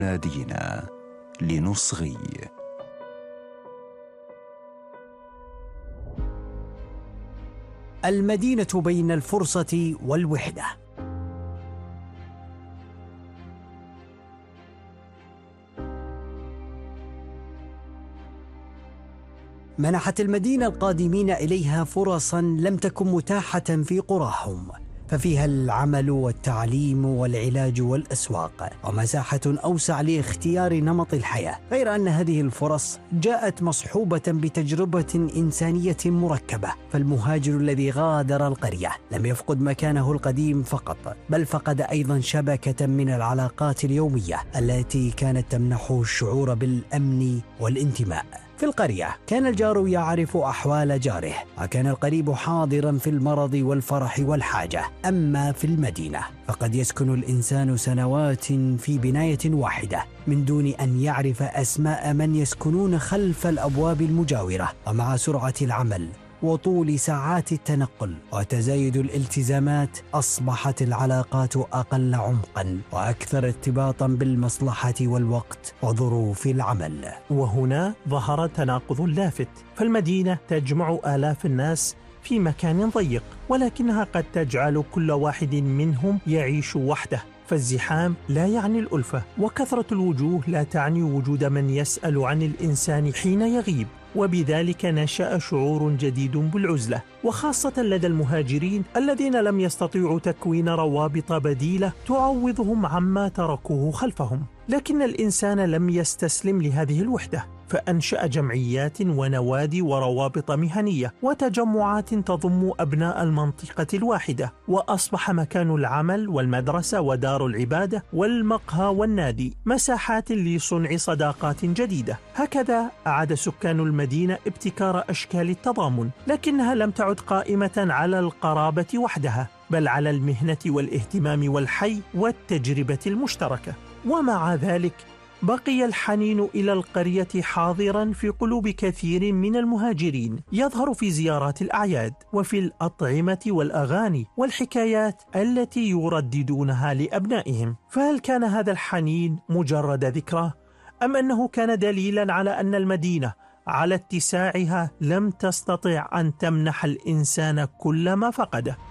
نادينا لنصغي. المدينة بين الفرصة والوحدة. منحت المدينة القادمين إليها فرصاً لم تكن متاحة في قراهم، ففيها العمل والتعليم والعلاج والأسواق ومساحة أوسع لاختيار نمط الحياة، غير أن هذه الفرص جاءت مصحوبة بتجربة إنسانية مركبة. فالمهاجر الذي غادر القرية لم يفقد مكانه القديم فقط، بل فقد أيضا شبكة من العلاقات اليومية التي كانت تمنحه الشعور بالأمن والانتماء. في القرية كان الجار يعرف أحوال جاره، وكان القريب حاضرا في المرض والفرح والحاجة. أما في المدينة فقد يسكن الإنسان سنوات في بناية واحدة من دون أن يعرف أسماء من يسكنون خلف الأبواب المجاورة. ومع سرعة العمل وطول ساعات التنقل وتزايد الالتزامات أصبحت العلاقات أقل عمقاً وأكثر ارتباطاً بالمصلحة والوقت وظروف العمل. وهنا ظهر تناقض لافت، فالمدينة تجمع آلاف الناس في مكان ضيق، ولكنها قد تجعل كل واحد منهم يعيش وحده. فالزحام لا يعني الألفة، وكثرة الوجوه لا تعني وجود من يسأل عن الإنسان حين يغيب، وبذلك نشأ شعور جديد بالعزلة، وخاصة لدى المهاجرين الذين لم يستطيعوا تكوين روابط بديلة تعوضهم عما تركوه خلفهم. لكن الإنسان لم يستسلم لهذه الوحدة، فأنشأ جمعيات ونوادي وروابط مهنية وتجمعات تضم أبناء المنطقة الواحدة، وأصبح مكان العمل والمدرسة ودار العبادة والمقهى والنادي مساحات لصنع صداقات جديدة. هكذا أعاد سكان المدينة ابتكار أشكال التضامن، لكنها لم تعد قائمة على القرابة وحدها، بل على المهنة والاهتمام والحي والتجربة المشتركة. ومع ذلك بقي الحنين إلى القرية حاضراً في قلوب كثير من المهاجرين، يظهر في زيارات الأعياد وفي الأطعمة والأغاني والحكايات التي يرددونها لأبنائهم. فهل كان هذا الحنين مجرد ذكرى، أم أنه كان دليلاً على أن المدينة على اتساعها لم تستطع أن تمنح الإنسان كل ما فقده؟